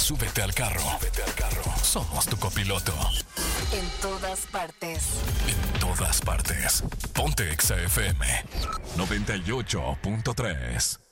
Súbete al carro. Somos tu copiloto. En todas partes. En todas partes. Ponte Exa FM 98.3.